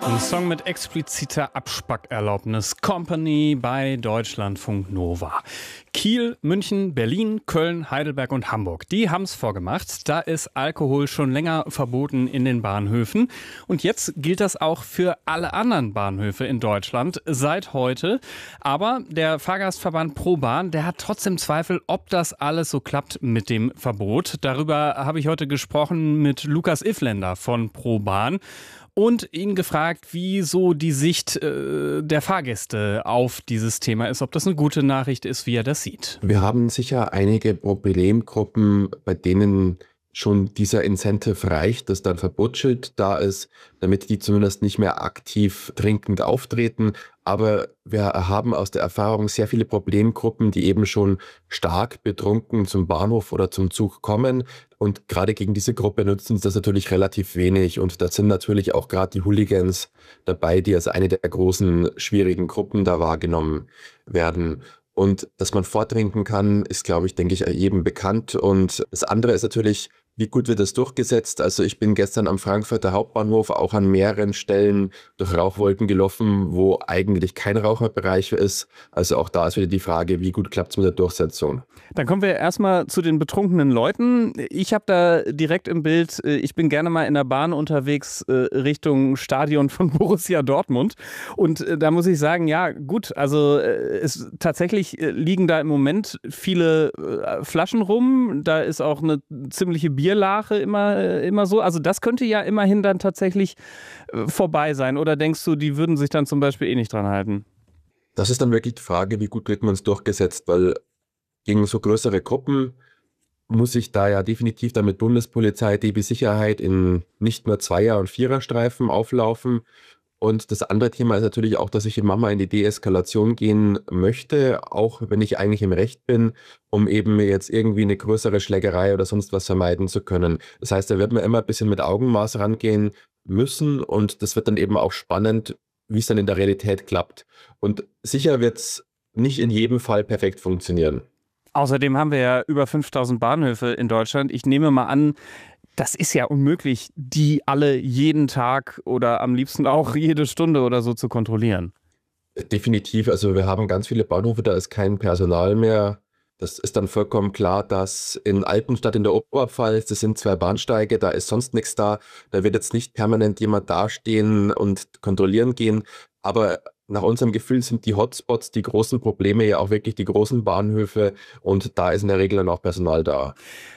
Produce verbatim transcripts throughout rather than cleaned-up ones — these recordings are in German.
Ein Song mit expliziter Abspackerlaubnis. Company bei Deutschlandfunk Nova. Kiel, München, Berlin, Köln, Heidelberg und Hamburg. Die haben's vorgemacht. Da ist Alkohol schon länger verboten in den Bahnhöfen. Und jetzt gilt das auch für alle anderen Bahnhöfe in Deutschland seit heute. Aber der Fahrgastverband ProBahn, der hat trotzdem Zweifel, ob das alles so klappt mit dem Verbot. Darüber habe ich heute gesprochen mit Lukas Ifländer von ProBahn und ihn gefragt, wie so die Sicht äh, der Fahrgäste auf dieses Thema ist, ob das eine gute Nachricht ist, wie er das sieht. Wir haben sicher einige Problemgruppen, bei denen schon dieser Incentive reicht, dass da ein Verbotsschild da ist, damit die zumindest nicht mehr aktiv trinkend auftreten. Aber wir haben aus der Erfahrung sehr viele Problemgruppen, die eben schon stark betrunken zum Bahnhof oder zum Zug kommen. Und gerade gegen diese Gruppe nutzen sie das natürlich relativ wenig. Und da sind natürlich auch gerade die Hooligans dabei, die als eine der großen, schwierigen Gruppen da wahrgenommen werden. Und dass man vortrinken kann, ist, glaube ich, denke ich, jedem bekannt. Und das andere ist natürlich, wie gut wird das durchgesetzt? Also ich bin gestern am Frankfurter Hauptbahnhof auch an mehreren Stellen durch Rauchwolken gelaufen, wo eigentlich kein Raucherbereich ist. Also auch da ist wieder die Frage, wie gut klappt es mit der Durchsetzung? Dann kommen wir erstmal zu den betrunkenen Leuten. Ich habe da direkt im Bild, ich bin gerne mal in der Bahn unterwegs Richtung Stadion von Borussia Dortmund. Und da muss ich sagen, ja gut, also es tatsächlich liegen da im Moment viele Flaschen rum. Da ist auch eine ziemliche Bierlache immer, immer so. Also das könnte ja immerhin dann tatsächlich vorbei sein. Oder denkst du, die würden sich dann zum Beispiel eh nicht dran halten? Das ist dann wirklich die Frage, wie gut kriegt man es durchgesetzt, weil gegen so größere Gruppen muss ich da ja definitiv dann mit Bundespolizei, D B Sicherheit in nicht nur Zweier- und Viererstreifen auflaufen. Und das andere Thema ist natürlich auch, dass ich immer mal in die Deeskalation gehen möchte, auch wenn ich eigentlich im Recht bin, um eben jetzt irgendwie eine größere Schlägerei oder sonst was vermeiden zu können. Das heißt, da wird man immer ein bisschen mit Augenmaß rangehen müssen und das wird dann eben auch spannend, wie es dann in der Realität klappt. Und sicher wird es nicht in jedem Fall perfekt funktionieren. Außerdem haben wir ja über fünftausend Bahnhöfe in Deutschland. Ich nehme mal an, das ist ja unmöglich, die alle jeden Tag oder am liebsten auch jede Stunde oder so zu kontrollieren. Definitiv. Also wir haben ganz viele Bahnhöfe, da ist kein Personal mehr. Das ist dann vollkommen klar, dass in Altenstadt in der Oberpfalz, das sind zwei Bahnsteige, da ist sonst nichts da. Da wird jetzt nicht permanent jemand dastehen und kontrollieren gehen. Aber nach unserem Gefühl sind die Hotspots, die großen Probleme ja auch wirklich die großen Bahnhöfe und da ist in der Regel dann auch Personal da.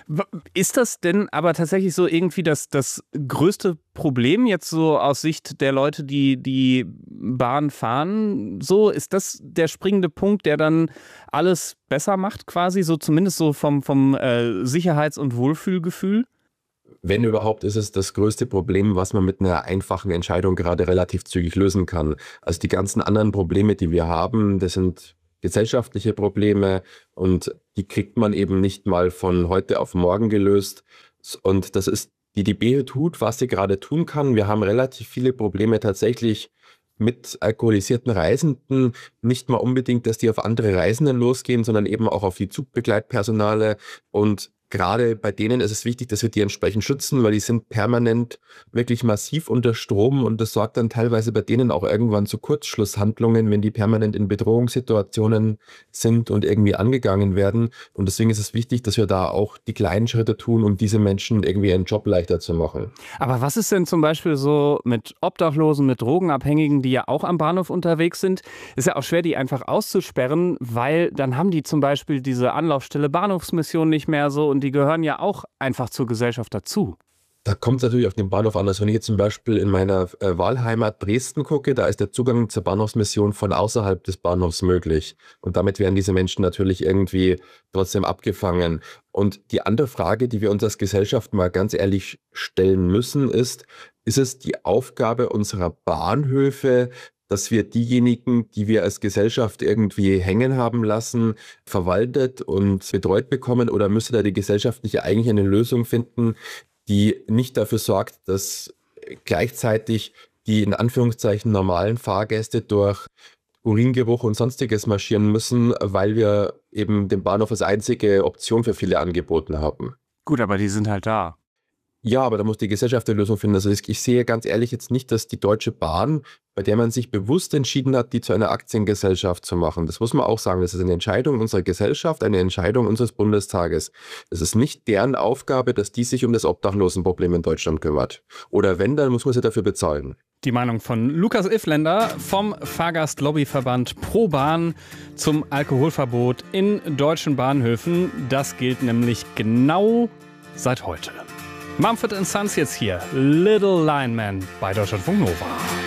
Ist das denn aber tatsächlich so irgendwie das, das größte Problem jetzt so aus Sicht der Leute, die die Bahn fahren? So, ist das der springende Punkt, der dann alles besser macht quasi, so zumindest so vom, vom äh, Sicherheits- und Wohlfühlgefühl? Wenn überhaupt, ist es das größte Problem, was man mit einer einfachen Entscheidung gerade relativ zügig lösen kann. Also die ganzen anderen Probleme, die wir haben, das sind gesellschaftliche Probleme und die kriegt man eben nicht mal von heute auf morgen gelöst. Und das ist, die D B tut, was sie gerade tun kann. Wir haben relativ viele Probleme tatsächlich mit alkoholisierten Reisenden. Nicht mal unbedingt, dass die auf andere Reisenden losgehen, sondern eben auch auf die Zugbegleitpersonale. Und gerade bei denen ist es wichtig, dass wir die entsprechend schützen, weil die sind permanent wirklich massiv unter Strom und das sorgt dann teilweise bei denen auch irgendwann zu Kurzschlusshandlungen, wenn die permanent in Bedrohungssituationen sind und irgendwie angegangen werden. Und deswegen ist es wichtig, dass wir da auch die kleinen Schritte tun, um diese Menschen irgendwie ihren Job leichter zu machen. Aber was ist denn zum Beispiel so mit Obdachlosen, mit Drogenabhängigen, die ja auch am Bahnhof unterwegs sind? Ist ja auch schwer, die einfach auszusperren, weil dann haben die zum Beispiel diese Anlaufstelle Bahnhofsmission nicht mehr so und die gehören ja auch einfach zur Gesellschaft dazu. Da kommt es natürlich auf den Bahnhof an. Also wenn ich jetzt zum Beispiel in meiner äh, Wahlheimat Dresden gucke, da ist der Zugang zur Bahnhofsmission von außerhalb des Bahnhofs möglich. Und damit werden diese Menschen natürlich irgendwie trotzdem abgefangen. Und die andere Frage, die wir uns als Gesellschaft mal ganz ehrlich stellen müssen, ist, ist es die Aufgabe unserer Bahnhöfe, dass wir diejenigen, die wir als Gesellschaft irgendwie hängen haben lassen, verwaltet und betreut bekommen? Oder müsste da die Gesellschaft nicht eigentlich eine Lösung finden, die nicht dafür sorgt, dass gleichzeitig die in Anführungszeichen normalen Fahrgäste durch Uringeruch und sonstiges marschieren müssen, weil wir eben den Bahnhof als einzige Option für viele angeboten haben? Gut, aber die sind halt da. Ja, aber da muss die Gesellschaft eine Lösung finden. Also ich ich sehe ganz ehrlich jetzt nicht, dass die Deutsche Bahn, bei der man sich bewusst entschieden hat, die zu einer Aktiengesellschaft zu machen. Das muss man auch sagen. Das ist eine Entscheidung unserer Gesellschaft, eine Entscheidung unseres Bundestages. Es ist nicht deren Aufgabe, dass die sich um das Obdachlosenproblem in Deutschland kümmert. Oder wenn, dann muss man sie dafür bezahlen. Die Meinung von Lukas Iffländer vom Fahrgastlobbyverband ProBahn zum Alkoholverbot in deutschen Bahnhöfen. Das gilt nämlich genau seit heute. Mumford and Sons jetzt hier, Little Lineman bei Deutschlandfunk Nova.